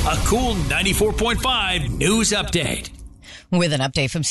A cool 94.5 news update. With an update from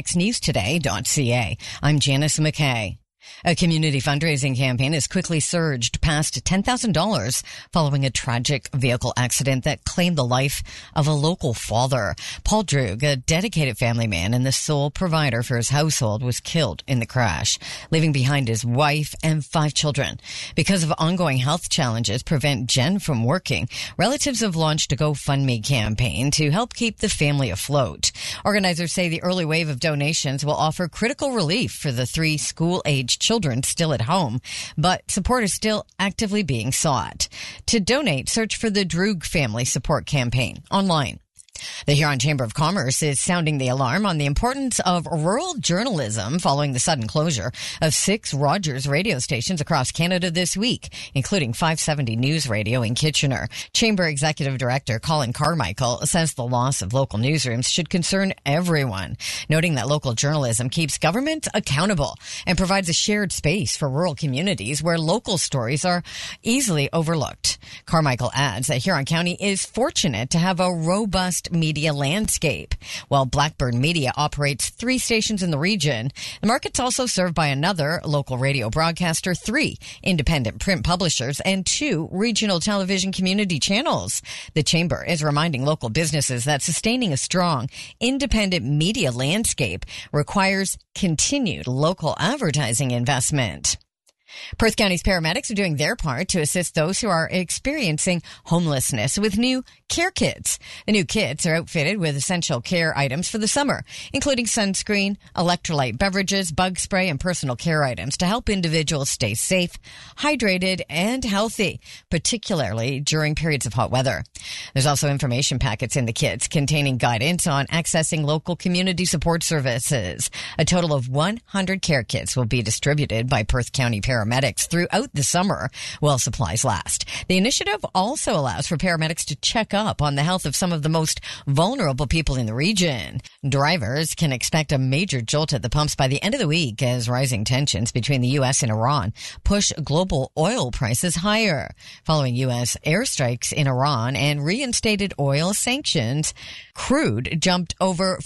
CKNXNewsToday.ca, I'm Janice McKay. A community fundraising campaign has quickly surged past $10,000 following a tragic vehicle accident that claimed the life of a local father. Paul Droog, a dedicated family man and the sole provider for his household, was killed in the crash, leaving behind his wife and 5 children. Because of ongoing health challenges prevent Jen from working, relatives have launched a GoFundMe campaign to help keep the family afloat. Organizers say the early wave of donations will offer critical relief for the 3 school-aged children still at home, but support is still actively being sought. To donate, search for the Droog Family Support Campaign online. The Huron Chamber of Commerce is sounding the alarm on the importance of rural journalism following the sudden closure of 6 Rogers radio stations across Canada this week, including 570 News Radio in Kitchener. Chamber Executive Director Colin Carmichael says the loss of local newsrooms should concern everyone, noting that local journalism keeps government accountable and provides a shared space for rural communities where local stories are easily overlooked. Carmichael adds that Huron County is fortunate to have a robust media landscape. While Blackbird Media operates 3 stations in the region, the market's also served by another local radio broadcaster, 3 independent print publishers, and 2 regional television community channels. The Chamber is reminding local businesses that sustaining a strong independent media landscape requires continued local advertising investment. Perth County's paramedics are doing their part to assist those who are experiencing homelessness with new care kits. The new kits are outfitted with essential care items for the summer, including sunscreen, electrolyte beverages, bug spray, and personal care items to help individuals stay safe, hydrated, and healthy, particularly during periods of hot weather. There's also information packets in the kits containing guidance on accessing local community support services. A total of 100 care kits will be distributed by Perth County paramedics throughout the summer while supplies last. The initiative also allows for paramedics to check up on the health of some of the most vulnerable people in the region. Drivers can expect a major jolt at the pumps by the end of the week as rising tensions between the U.S. and Iran push global oil prices higher. Following U.S. airstrikes in Iran and reinstated oil sanctions, crude jumped over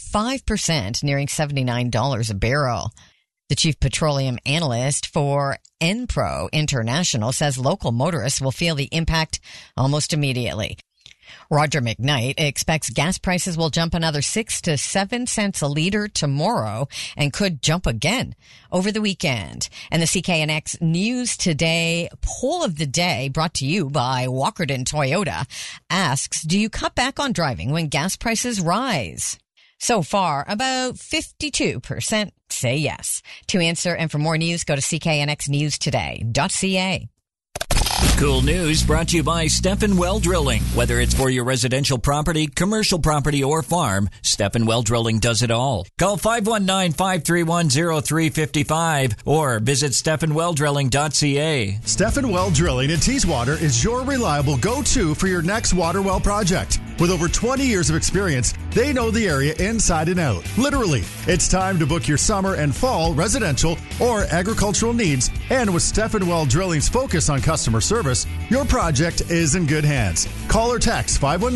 5%, nearing $79 a barrel. The chief petroleum analyst for Enpro International says local motorists will feel the impact almost immediately. Roger McKnight expects gas prices will jump another 6 to 7 cents a liter tomorrow and could jump again over the weekend. And the CKNX News Today poll of the day, brought to you by Walkerton Toyota, asks, do you cut back on driving when gas prices rise? So far, about 52% say yes. To answer and for more news, go to CKNXNewsToday.ca. Cool news brought to you by Stefan Well Drilling. Whether it's for your residential property, commercial property, or farm, Stefan Well Drilling does it all. Call 519-531-0355 or visit StefanWellDrilling.ca. Stefan Well Drilling in Teeswater is your reliable go-to for your next water well project. With over 20 years of experience, they know the area inside and out. Literally, it's time to book your summer and fall residential or agricultural needs. And with Stefan Well Drilling's focus on customer service, your project is in good hands. Call or text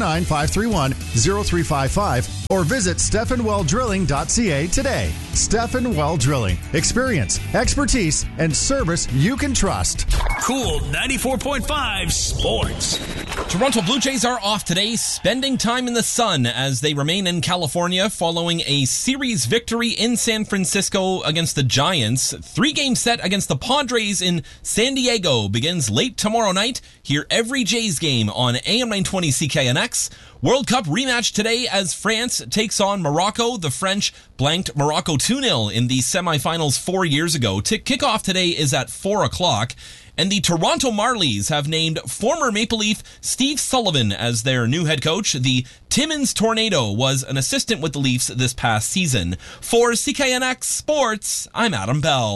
519-531-0355 or visit StefanWellDrilling.ca today. Stefan Well Drilling. Experience, expertise, and service you can trust. Cool 94.5 Sports. Toronto Blue Jays are off today, spending time in the sun as they remain in California following a series victory in San Francisco against the Giants. 3-game set against the Padres in San Diego begins late tomorrow night. Hear every Jays game on AM 920 CKNX. World Cup rematch today as France takes on Morocco. The French blanked Morocco 2-0 in the semifinals 4 years ago. Kickoff today is at 4 o'clock. And the Toronto Marlies have named former Maple Leaf Steve Sullivan as their new head coach. The Timmins Tornado was an assistant with the Leafs this past season. For CKNX Sports, I'm Adam Bell.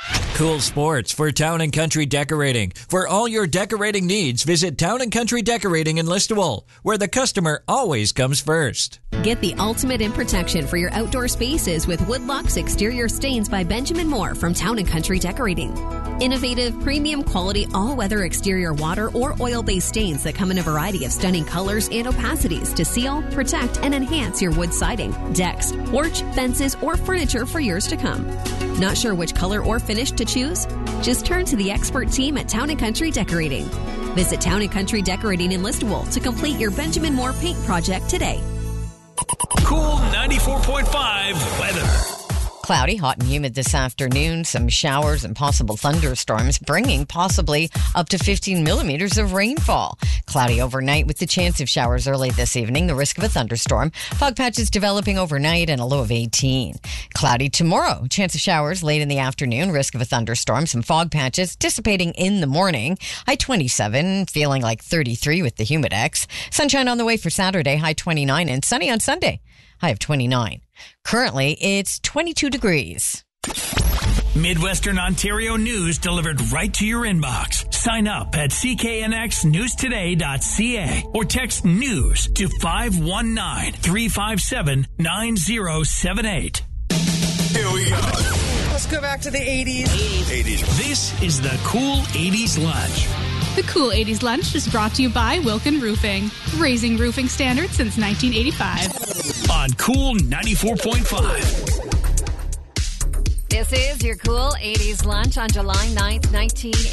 Cool sports for Town & Country Decorating. For all your decorating needs, visit Town & Country Decorating in Listowel, where the customer always comes first. Get the ultimate in protection for your outdoor spaces with Woodlock's Exterior Stains by Benjamin Moore from Town & Country Decorating. Innovative, premium quality, all-weather exterior water or oil-based stains that come in a variety of stunning colors and opacities to seal, protect, and enhance your wood siding, decks, porch, fences, or furniture for years to come. Not sure which color or finish to choose? Just turn to the expert team at Town & Country Decorating. Visit Town & Country Decorating in Listowel to complete your Benjamin Moore paint project today. Cool 94.5 weather. Cloudy, hot and humid this afternoon. Some showers and possible thunderstorms, bringing possibly up to 15 millimeters of rainfall. Cloudy overnight with the chance of showers early this evening. The risk of a thunderstorm. Fog patches developing overnight and a low of 18. Cloudy tomorrow. Chance of showers late in the afternoon. Risk of a thunderstorm. Some fog patches dissipating in the morning. High 27, feeling like 33 with the Humidex. Sunshine on the way for Saturday. High 29 and sunny on Sunday. High of 29. Currently, it's 22 degrees. Midwestern Ontario news delivered right to your inbox. Sign up at cknxnewstoday.ca or text news to 519-357-9078. Here we go. Let's go back to the 80s. 80s. This is the Cool 80s Lunch. The Cool 80s Lunch is brought to you by Wilkin Roofing, raising roofing standards since 1985. On Cool 94.5. This is your Cool 80s Lunch on July 9th, 1980.